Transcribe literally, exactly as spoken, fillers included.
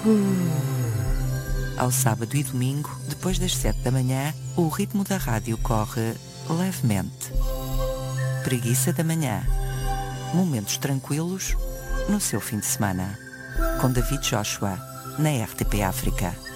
Ao sábado e domingo, depois das sete da manhã, o ritmo da rádio corre levemente. Preguiça da manhã. Momentos tranquilos no seu fim de semana. Com David Joshua, na R T P África.